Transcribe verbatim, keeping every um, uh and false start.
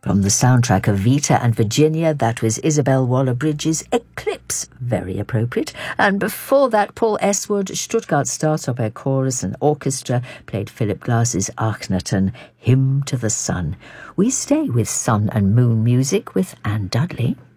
From the soundtrack of Vita and Virginia, that was Isabel Waller-Bridges' Eclipse, very appropriate. And before that, Paul Eswood, Stuttgart Staatsoper Chorus and Orchestra, played Philip Glass's Achnaton, Hymn to the Sun. We stay with sun and moon music with Anne Dudley.